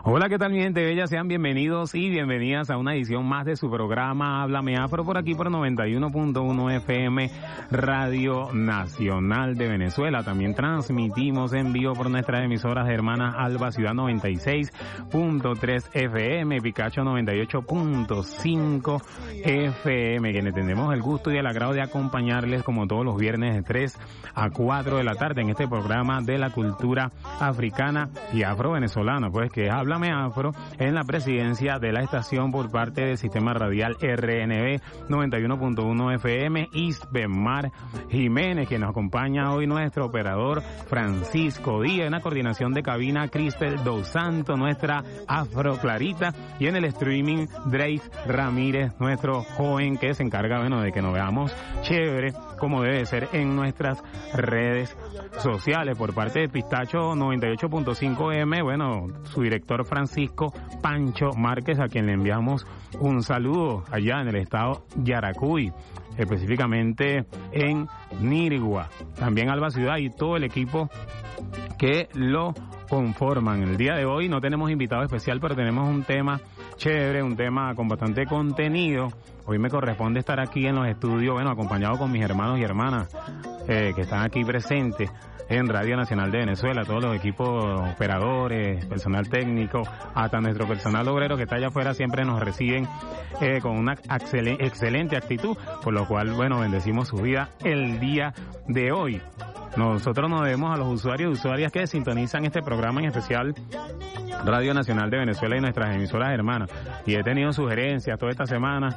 Hola, ¿qué tal mi gente bella? Sean bienvenidos y bienvenidas a una edición más de su programa Háblame Afro por aquí por 91.1 FM Radio Nacional de Venezuela. También transmitimos en vivo por nuestras emisoras hermanas Alba Ciudad 96.3 FM, Picacho 98.5 FM, quienes tenemos el gusto y el agrado de acompañarles como todos los viernes de 3 a 4 de la tarde en este programa de la cultura africana y afro-venezolana, pues que Háblame Afro en la presidencia de la estación por parte del sistema radial RNB 91.1 FM Isbemar Jiménez, que nos acompaña hoy nuestro operador Francisco Díaz, en la coordinación de cabina Cristel Dos Santos, nuestra Afro Clarita, y en el streaming Drake Ramírez, nuestro joven que se encarga, de que nos veamos chévere como debe ser en nuestras redes sociales. Por parte de Pistacho 98.5 M, su director Francisco Pancho Márquez, a quien le enviamos un saludo allá en el estado Yaracuy, específicamente en Nirigua. También Alba Ciudad y todo el equipo que lo conforman. El día de hoy no tenemos invitado especial, pero tenemos un tema chévere, un tema con bastante contenido. Hoy me corresponde estar aquí en los estudios, acompañado con mis hermanos y hermanas que están aquí presentes en Radio Nacional de Venezuela, todos los equipos operadores, personal técnico, hasta nuestro personal obrero que está allá afuera, siempre nos reciben con una excelente actitud, por lo cual, bendecimos su vida el día de hoy. Nosotros nos debemos a los usuarios y usuarias que sintonizan este programa, en especial Radio Nacional de Venezuela y nuestras emisoras hermanas. Y he tenido sugerencias toda esta semana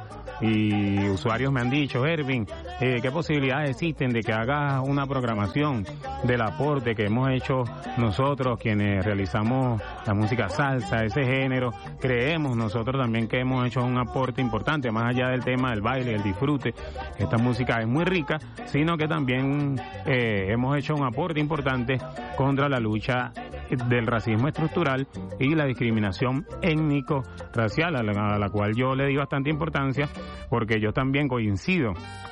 y usuarios me han dicho: Ervin, ¿qué posibilidades existen de que hagas una programación del aporte que hemos hecho nosotros, quienes realizamos la música salsa, ese género? Creemos nosotros también que hemos hecho un aporte importante, más allá del tema del baile, el disfrute. Esta música es muy rica, sino que también hemos hecho un aporte importante contra la lucha del racismo estructural y la discriminación étnico-racial, a la cual yo le di bastante importancia, porque yo también coincido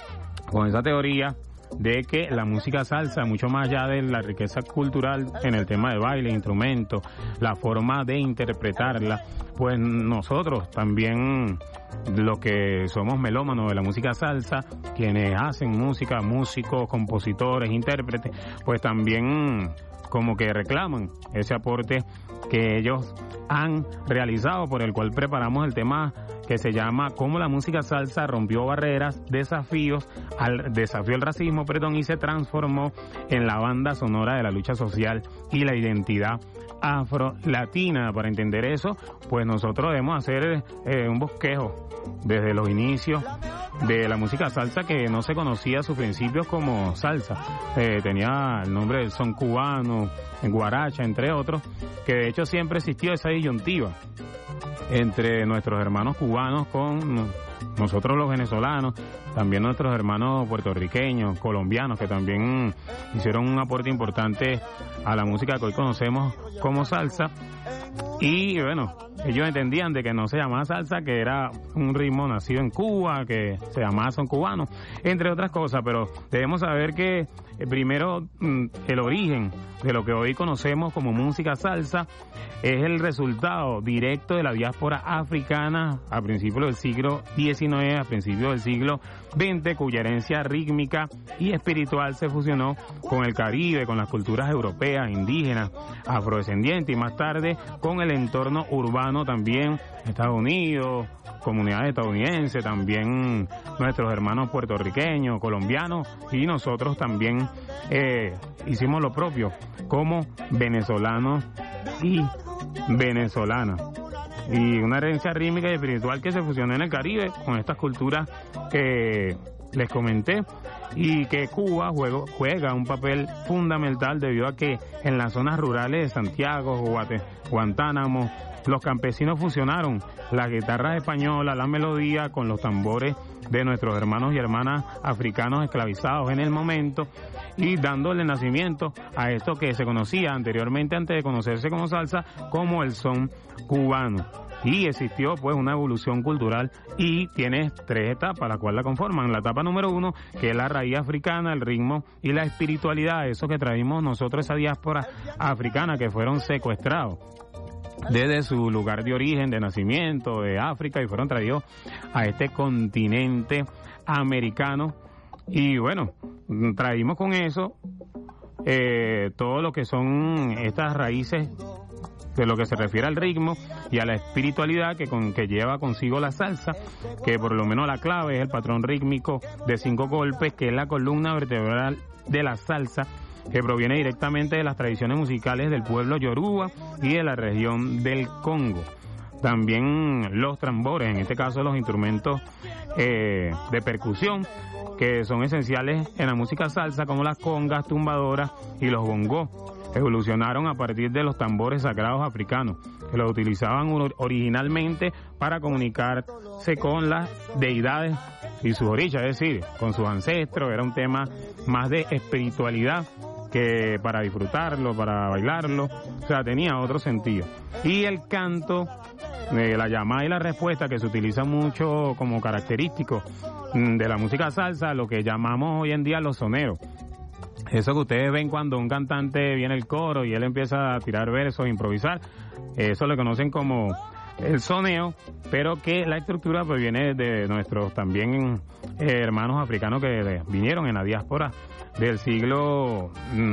con esa teoría de que la música salsa, mucho más allá de la riqueza cultural en el tema de baile, instrumentos, la forma de interpretarla, pues nosotros también, los que somos melómanos de la música salsa, quienes hacen música, músicos, compositores, intérpretes, pues también como que reclaman ese aporte que ellos han realizado, por el cual preparamos el tema que se llama Cómo la música salsa rompió barreras, desafío al racismo, y se transformó en la banda sonora de la lucha social y la identidad afro-latina. Para entender eso, pues nosotros debemos hacer un bosquejo desde los inicios de la música salsa, que no se conocía a sus principios como salsa. Tenía el nombre del son cubano, guaracha, entre otros, que de hecho siempre existió esa disyuntiva entre nuestros hermanos cubanos con nosotros los venezolanos, también nuestros hermanos puertorriqueños, colombianos, que también hicieron un aporte importante a la música que hoy conocemos como salsa. Y ellos entendían de que no se llamaba salsa, que era un ritmo nacido en Cuba, que se llamaba son cubano, entre otras cosas. Pero debemos saber que primero el origen de lo que hoy conocemos como música salsa es el resultado directo de la diáspora africana a principios del siglo XIX, a principios del siglo XX, cuya herencia rítmica y espiritual se fusionó con el Caribe, con las culturas europeas, indígenas, afrodescendientes, y más tarde con el entorno urbano también, Estados Unidos, comunidades estadounidenses, también nuestros hermanos puertorriqueños, colombianos, y nosotros también hicimos lo propio como venezolanos y venezolanas. Y una herencia rítmica y espiritual que se fusionó en el Caribe con estas culturas que les comenté, y que Cuba juega un papel fundamental, debido a que en las zonas rurales de Santiago, Guantánamo, los campesinos fusionaron las guitarras españolas, la melodía, con los tambores de nuestros hermanos y hermanas africanos esclavizados en el momento, y dándole nacimiento a esto que se conocía anteriormente, antes de conocerse como salsa, como el son cubano. Y existió pues una evolución cultural, y tiene 3 etapas, la cual la conforman. La etapa número 1, que es la raíz africana, el ritmo y la espiritualidad, eso que traímos nosotros, esa diáspora africana, que fueron secuestrados desde su lugar de origen, de nacimiento, de África, y fueron traídos a este continente americano. Y bueno, traímos con eso todo lo que son estas raíces de lo que se refiere al ritmo y a la espiritualidad que lleva consigo la salsa, que por lo menos la clave es el patrón rítmico de 5 golpes, que es la columna vertebral de la salsa, que proviene directamente de las tradiciones musicales del pueblo yoruba y de la región del Congo. También los tambores, en este caso los instrumentos de percusión, que son esenciales en la música salsa, como las congas, tumbadoras y los bongos, evolucionaron a partir de los tambores sagrados africanos, que los utilizaban originalmente para comunicarse con las deidades y sus orillas, es decir, con sus ancestros. Era un tema más de espiritualidad que para disfrutarlo, para bailarlo, o sea, tenía otro sentido. Y el canto, la llamada y la respuesta, que se utiliza mucho como característico de la música salsa, lo que llamamos hoy en día los soneos. Eso que ustedes ven cuando un cantante viene el coro y él empieza a tirar versos, improvisar, eso lo conocen como el soneo, pero que la estructura pues viene de nuestros también hermanos africanos que vinieron en la diáspora del siglo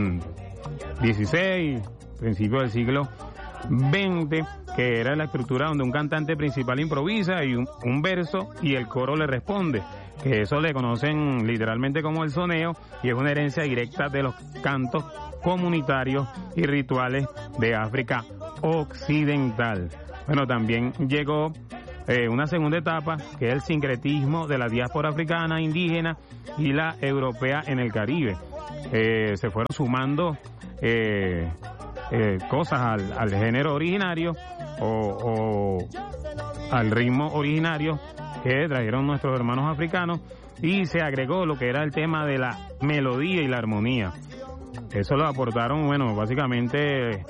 XVI, principio del siglo XX, que era la estructura donde un cantante principal improvisa y un verso y el coro le responde. Eso le conocen literalmente como el soneo, y es una herencia directa de los cantos comunitarios y rituales de África Occidental. Bueno, también llegó una segunda etapa, que es el sincretismo de la diáspora africana, indígena y la europea en el Caribe. Se fueron sumando cosas al género originario o al ritmo originario que trajeron nuestros hermanos africanos, y se agregó lo que era el tema de la melodía y la armonía. Eso lo aportaron, bueno, básicamente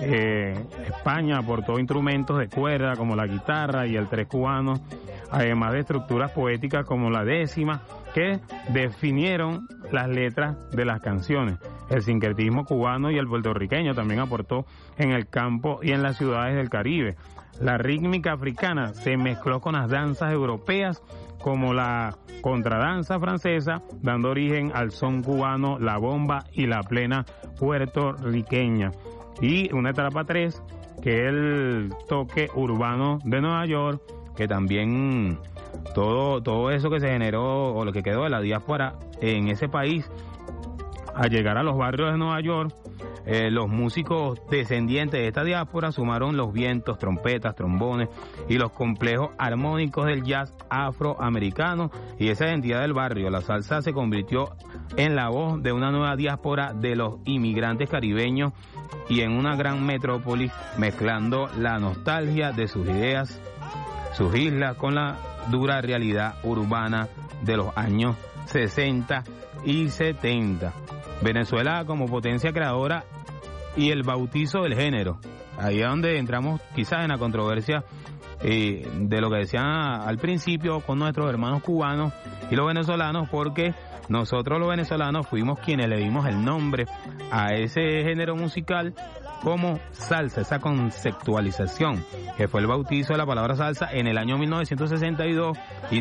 España aportó instrumentos de cuerda como la guitarra y el tres cubano, además de estructuras poéticas como la décima, que definieron las letras de las canciones. El sincretismo cubano y el puertorriqueño también aportó en el campo y en las ciudades del Caribe. La rítmica africana se mezcló con las danzas europeas como la contradanza francesa, dando origen al son cubano, la bomba y la plena puertorriqueña. Y una etapa 3, que es el toque urbano de Nueva York, que también todo eso que se generó o lo que quedó de la diáspora en ese país, al llegar a los barrios de Nueva York, los músicos descendientes de esta diáspora sumaron los vientos, trompetas, trombones y los complejos armónicos del jazz afroamericano y esa identidad del barrio. La salsa se convirtió en la voz de una nueva diáspora de los inmigrantes caribeños y en una gran metrópolis, mezclando la nostalgia de sus ideas, sus islas, con la dura realidad urbana de los años 60 y 70. Venezuela como potencia creadora y el bautizo del género. Ahí es donde entramos quizás en la controversia de lo que decían al principio con nuestros hermanos cubanos y los venezolanos, porque nosotros los venezolanos fuimos quienes le dimos el nombre a ese género musical como salsa, esa conceptualización, que fue el bautizo de la palabra salsa en el año 1962 y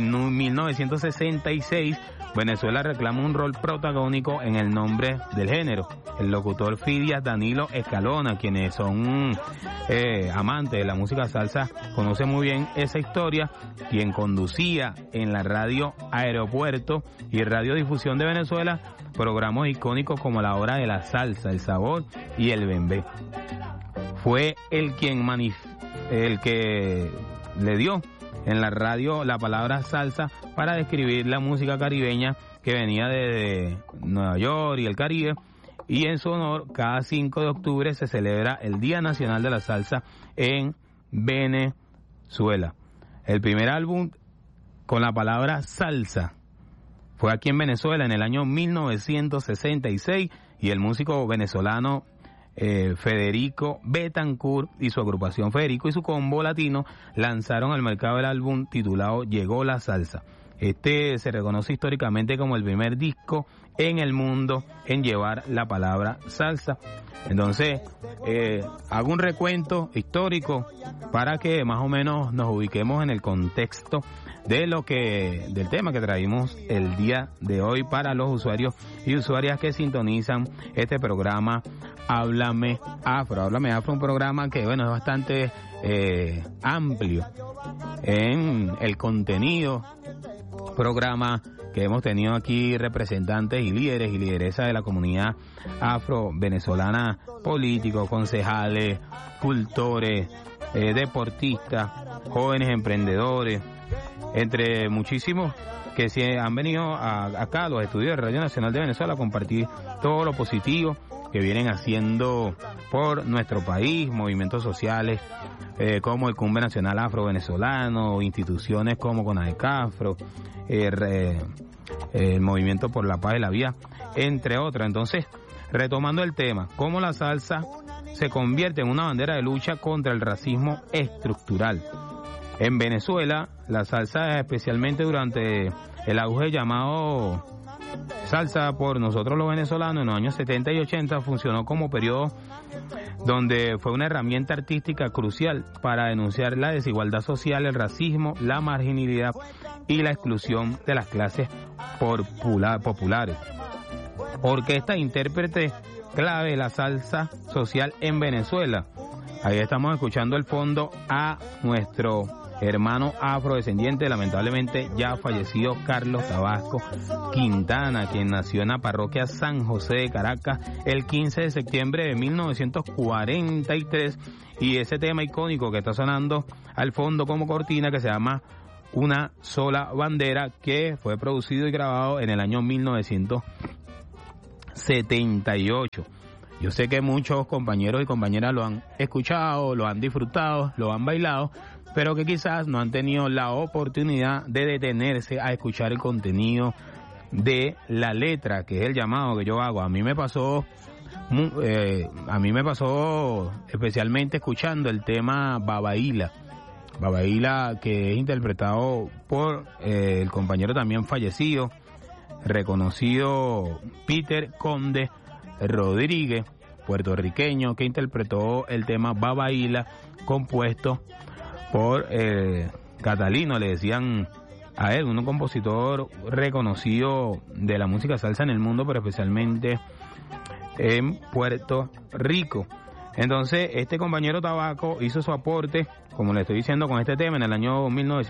1966. Venezuela reclama un rol protagónico en el nombre del género. El locutor Fidias Danilo Escalona, quienes son amantes de la música salsa, conoce muy bien esa historia, quien conducía en la radio Aeropuerto y Radiodifusión de Venezuela programas icónicos como La Hora de la Salsa, El Sabor y El Bembé. Fue el que le dio en la radio la palabra salsa para describir la música caribeña que venía de Nueva York y el Caribe, y en su honor cada 5 de octubre se celebra el Día Nacional de la Salsa en Venezuela. El primer álbum con la palabra salsa fue aquí en Venezuela en el año 1966 y el músico venezolano Federico Betancourt y su agrupación Federico y su combo latino lanzaron al mercado el álbum titulado Llegó la Salsa. Este se reconoce históricamente como el primer disco en el mundo en llevar la palabra salsa. Entonces, hago un recuento histórico para que más o menos nos ubiquemos en el contexto del tema que traímos el día de hoy para los usuarios y usuarias que sintonizan este programa Háblame Afro. Háblame Afro, un programa que, bueno, es bastante amplio en el contenido, programa que hemos tenido aquí representantes y líderes y lideresas de la comunidad afro-venezolana, políticos, concejales, cultores, deportistas, jóvenes emprendedores, entre muchísimos que se han venido acá a los estudios de Radio Nacional de Venezuela a compartir todo lo positivo que vienen haciendo por nuestro país, movimientos sociales como el Cumbre Nacional Afro-Venezolano, instituciones como CONADECAFRO, el Movimiento por la Paz de la Vida, entre otras. Entonces, retomando el tema, cómo la salsa se convierte en una bandera de lucha contra el racismo estructural. En Venezuela, la salsa, especialmente durante el auge llamado salsa por nosotros los venezolanos en los años 70 y 80, funcionó como periodo donde fue una herramienta artística crucial para denunciar la desigualdad social, el racismo, la marginalidad y la exclusión de las clases populares. Orquesta intérprete clave de la salsa social en Venezuela. Ahí estamos escuchando el fondo a nuestro hermano afrodescendiente, lamentablemente ya fallecido, Carlos Tabasco Quintana, quien nació en la parroquia San José de Caracas el 15 de septiembre de 1943, y ese tema icónico que está sonando al fondo como cortina, que se llama Una Sola Bandera, que fue producido y grabado en el año 1978. Yo sé que muchos compañeros y compañeras lo han escuchado, lo han disfrutado, lo han bailado, pero que quizás no han tenido la oportunidad de detenerse a escuchar el contenido de la letra, que es el llamado que yo hago. A mí me pasó especialmente escuchando el tema Babaíla, que es interpretado por el compañero también fallecido, reconocido Peter Conde Rodríguez, puertorriqueño, que interpretó el tema Babaíla, compuesto por Catalino, le decían a él, un compositor reconocido de la música salsa en el mundo, pero especialmente en Puerto Rico. Entonces, este compañero Tabaco hizo su aporte, como le estoy diciendo, con este tema en el año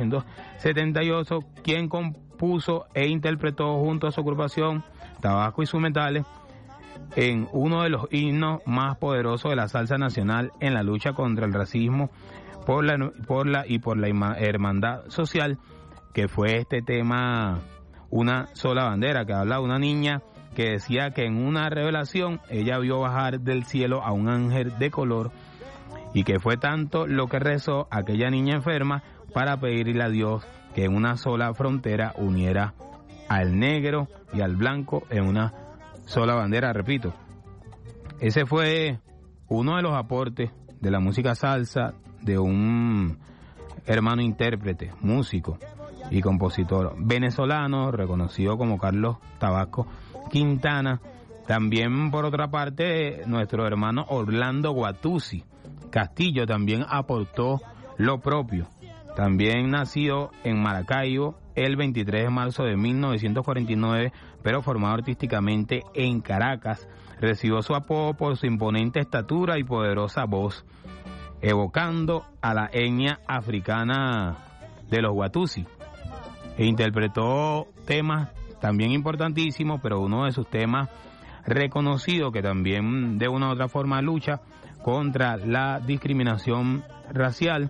1978, quien compuso e interpretó junto a su agrupación Tabaco y sus Metales en uno de los himnos más poderosos de la salsa nacional en la lucha contra el racismo por la hermandad social, que fue este tema Una Sola Bandera, que habla de una niña que decía que en una revelación ella vio bajar del cielo a un ángel de color, y que fue tanto lo que rezó aquella niña enferma para pedirle a Dios que en una sola frontera uniera al negro y al blanco en una sola bandera. Repito, ese fue uno de los aportes de la música salsa de un hermano intérprete, músico y compositor venezolano reconocido como Carlos Tabasco Quintana. También, por otra parte, nuestro hermano Orlando Guatuzzi Castillo también aportó lo propio. También nacido en Maracaibo el 23 de marzo de 1949, pero formado artísticamente en Caracas, recibió su apodo por su imponente estatura y poderosa voz, evocando a la etnia africana de los Guatuzzi. E interpretó temas también importantísimos, pero uno de sus temas reconocidos, que también de una u otra forma lucha contra la discriminación racial,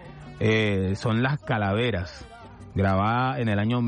son Las Calaveras, grabada en el año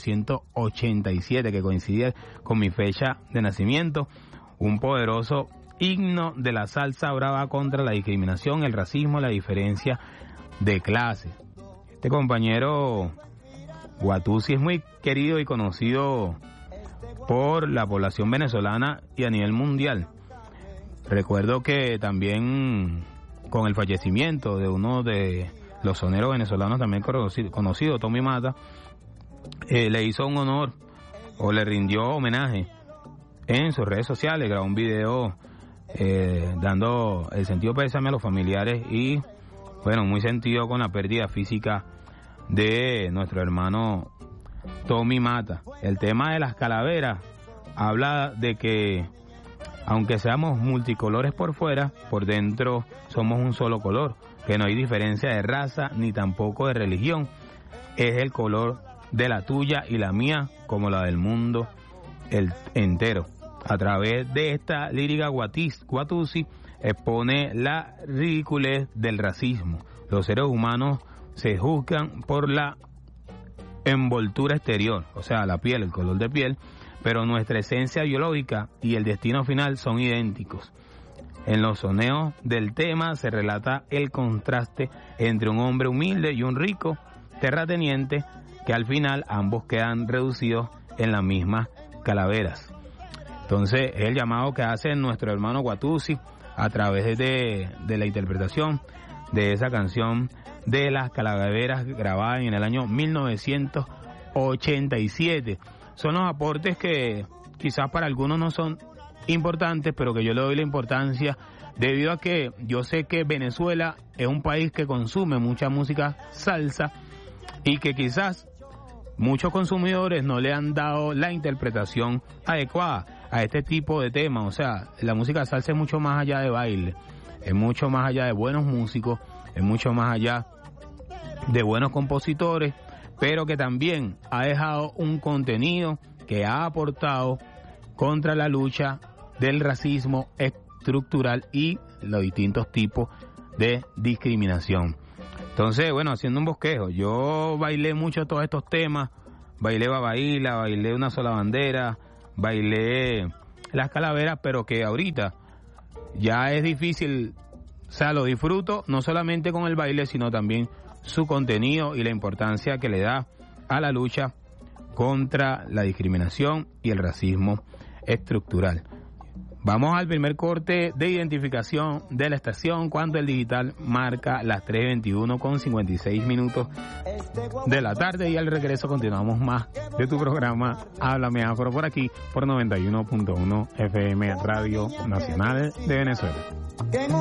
1987, que coincide con mi fecha de nacimiento, un poderoso himno de la salsa brava contra la discriminación, el racismo, la diferencia de clases. Este compañero Guatuzzi es muy querido y conocido por la población venezolana y a nivel mundial. Recuerdo que también con el fallecimiento de uno de los soneros venezolanos también conocido, Tommy Mata, le hizo un honor o le rindió homenaje en sus redes sociales, grabó un video dando el sentido pésame a los familiares y, bueno, muy sentido con la pérdida física de nuestro hermano Tommy Mata. El tema de las calaveras habla de que aunque seamos multicolores por fuera, por dentro somos un solo color, que no hay diferencia de raza ni tampoco de religión. Es el color de la tuya y la mía como la del mundo entero. A través de esta lírica, Watusi expone la ridiculez del racismo. Los seres humanos se juzgan por la envoltura exterior, o sea, la piel, el color de piel, pero nuestra esencia biológica y el destino final son idénticos. En los soneos del tema se relata el contraste entre un hombre humilde y un rico terrateniente, que al final ambos quedan reducidos en las mismas calaveras. Entonces, es el llamado que hace nuestro hermano Watusi a través de la interpretación de esa canción de las calaveras grabada en el año 1987. Son los aportes que quizás para algunos no son importantes, pero que yo le doy la importancia debido a que yo sé que Venezuela es un país que consume mucha música salsa y que quizás muchos consumidores no le han dado la interpretación adecuada a este tipo de temas. O sea, la música salsa es mucho más allá de baile, es mucho más allá de buenos músicos, es mucho más allá de buenos compositores, pero que también ha dejado un contenido que ha aportado contra la lucha del racismo estructural y los distintos tipos de discriminación. Entonces, bueno, haciendo un bosquejo, yo bailé mucho todos estos temas, bailé Babaíla, bailé Una Sola Bandera, bailé Las Calaveras, pero que ahorita ya es difícil, o sea, lo disfruto no solamente con el baile, sino también su contenido y la importancia que le da a la lucha contra la discriminación y el racismo estructural. Vamos al primer corte de identificación de la estación cuando el digital marca las 3:21 con 56 minutos de la tarde, y al regreso continuamos más de tu programa Háblame Afro por aquí por 91.1 FM Radio Nacional de Venezuela.